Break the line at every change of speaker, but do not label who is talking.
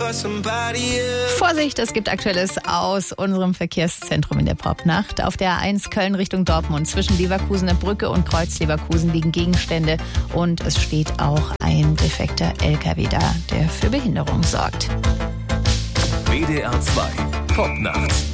Vorsicht, es gibt Aktuelles aus unserem Verkehrszentrum in der Popnacht. Auf der A1 Köln Richtung Dortmund zwischen Leverkusener Brücke und Kreuz Leverkusen liegen Gegenstände und es steht auch ein defekter LKW da, der für Behinderung sorgt.
WDR 2 Popnacht.